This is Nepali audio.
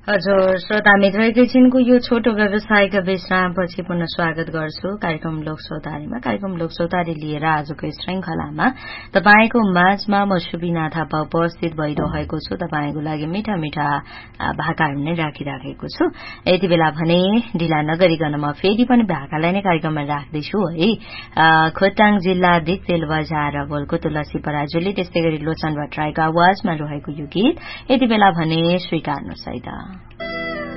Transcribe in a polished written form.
हजुर श्रोता मित्र एकैछिनको यो छोटो व्यवसायिक विश्रामपछि पुनः स्वागत गर्छु कार्यक्रम लोकसौतारीमा। कार्यक्रम लोकसौतारी लिएर आजको श्रृंखलामा तपाईको माझमा म सुबिना थापा उपस्थित भइरहेको छु। तपाईको लागि मीठा मीठा भाकाहरू नै राखिराखेको छु। यति बेला भने ढिला नगरिकन म फेरि पनि भाकालाई नै कार्यक्रममा राख्दैछु है। खोटाङ जिल्ला दिक्तेल बजार बोलको तुलसी पराजुली, त्यस्तै गरी लोचन भट्टराईको आवाजमा रहेको यो गीत यति बेला भने स्वीकार्नुहोस् है त।